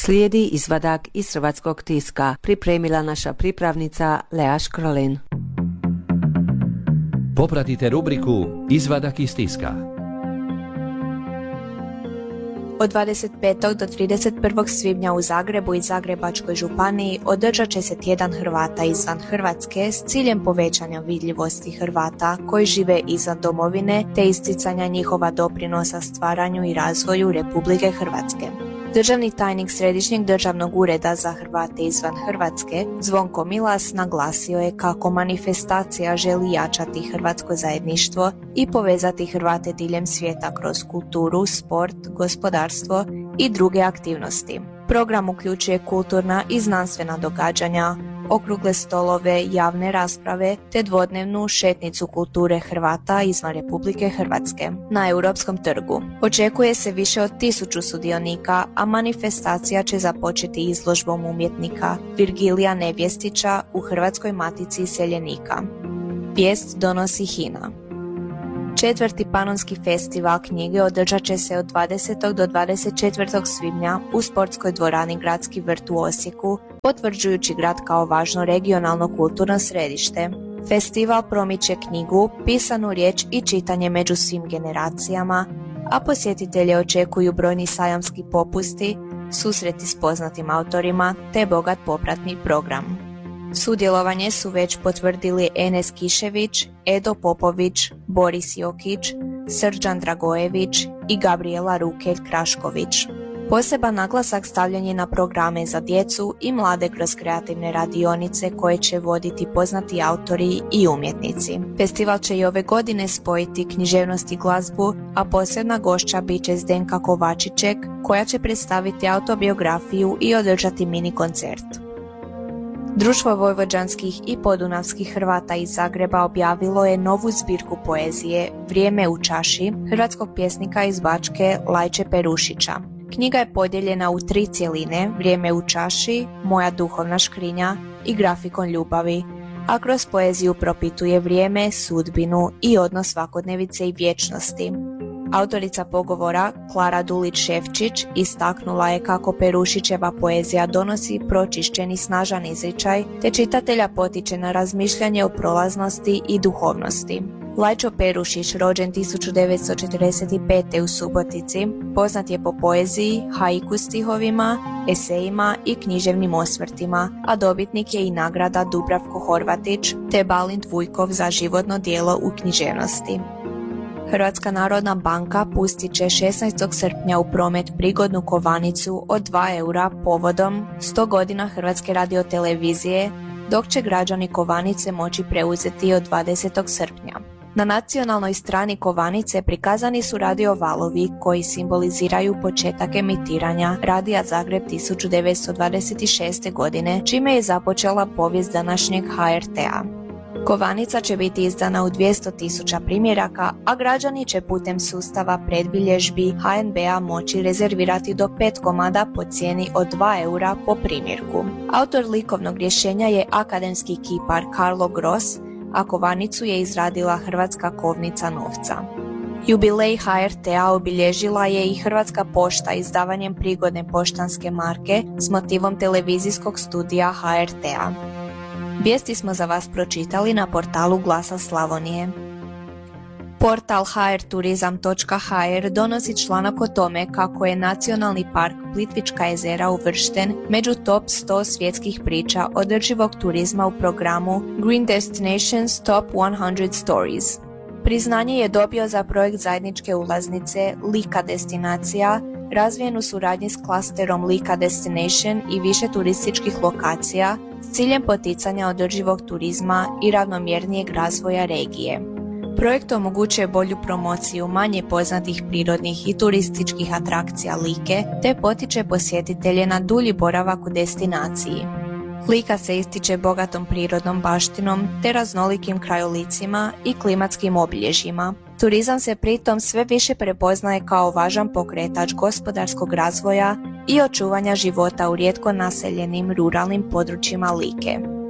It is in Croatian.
Slijedi izvadak iz hrvatskog tiska, pripremila naša pripravnica Lea Škrolin. Popratite rubriku Izvadak iz tiska. Od 25. do 31. svibnja u Zagrebu i Zagrebačkoj županiji održat će se tjedan Hrvata izvan Hrvatske s ciljem povećanja vidljivosti Hrvata koji žive izvan domovine te isticanja njihova doprinosa stvaranju i razvoju Republike Hrvatske. Državni tajnik Središnjeg državnog ureda za Hrvate izvan Hrvatske, Zvonko Milas, naglasio je kako manifestacija želi jačati hrvatsko zajedništvo i povezati Hrvate diljem svijeta kroz kulturu, sport, gospodarstvo i druge aktivnosti. Program uključuje kulturna i znanstvena događanja, okrugle stolove, javne rasprave te dvodnevnu šetnicu kulture Hrvata izvan Republike Hrvatske na Europskom trgu. Očekuje se više od 1000 sudionika, a manifestacija će započeti izložbom umjetnika Virgilija Nevjestića u Hrvatskoj matici iseljenika. Vijest donosi HINA. 4. Panonski festival knjige održat će se od 20. do 24. svibnja u sportskoj dvorani Gradski vrt u Osijeku, potvrđujući grad kao važno regionalno kulturno središte. Festival promiče knjigu, pisanu riječ i čitanje među svim generacijama, a posjetitelje očekuju brojni sajamski popusti, susreti s poznatim autorima te bogat popratni program. Sudjelovanje su već potvrdili Enes Kišević, Edo Popović, Boris Jokić, Srđan Dragojević i Gabriela Rukelj-Krašković. Poseban naglasak stavljen je na programe za djecu i mlade kroz kreativne radionice koje će voditi poznati autori i umjetnici. Festival će i ove godine spojiti književnost i glazbu, a posebna gošća bit će Zdenka Kovačićek, koja će predstaviti autobiografiju i održati mini koncert. Društvo vojvođanskih i podunavskih Hrvata iz Zagreba objavilo je novu zbirku poezije Vrijeme u čaši hrvatskog pjesnika iz Bačke Lajče Perušića. Knjiga je podijeljena u 3 cjeline: Vrijeme u čaši, Moja duhovna škrinja i Grafikon ljubavi, a kroz poeziju propituje vrijeme, sudbinu i odnos svakodnevice i vječnosti. Autorica pogovora, Klara Dulić-Ševčić, istaknula je kako Perušićeva poezija donosi pročišćeni snažan izričaj, te čitatelja potiče na razmišljanje o prolaznosti i duhovnosti. Lajčo Perušić, rođen 1945. u Subotici, poznat je po poeziji, haiku stihovima, esejima i književnim osvrtima, a dobitnik je i nagrada Dubravko Horvatić te Balint Vujkov za životno djelo u književnosti. Hrvatska narodna banka pustit će 16. srpnja u promet prigodnu kovanicu od 2 eura povodom 100 godina Hrvatske radiotelevizije, dok će građani kovanice moći preuzeti od 20. srpnja. Na nacionalnoj strani kovanice prikazani su radio valovi koji simboliziraju početak emitiranja Radija Zagreb 1926. godine, čime je započela povijest današnjeg HRT-a. Kovanica će biti izdana u 200.000 primjeraka, a građani će putem sustava predbilježbi HNB-a moći rezervirati do 5 komada po cijeni od 2 eura po primjerku. Autor likovnog rješenja je akademski kipar Karlo Gross, a kovanicu je izradila Hrvatska kovnica novca. Jubilej HRT-a obilježila je i Hrvatska pošta izdavanjem prigodne poštanske marke s motivom televizijskog studija HRT-a. Vijesti smo za vas pročitali na portalu Glasa Slavonije. Portal hrturizam.hr donosi članak o tome kako je Nacionalni park Plitvička jezera uvršten među top 100 svjetskih priča održivog turizma u programu Green Destinations Top 100 Stories. Priznanje je dobio za projekt zajedničke ulaznice Lika destinacija, razvijen u suradnji s klasterom Lika Destination i više turističkih lokacija s ciljem poticanja održivog turizma i ravnomjernijeg razvoja regije. Projekt omogućuje bolju promociju manje poznatih prirodnih i turističkih atrakcija Like te potiče posjetitelje na dulji boravak u destinaciji. Lika se ističe bogatom prirodnom baštinom te raznolikim krajolicima i klimatskim obilježjima. Turizam se pritom sve više prepoznaje kao važan pokretač gospodarskog razvoja i očuvanja života u rijetko naseljenim ruralnim područjima Like.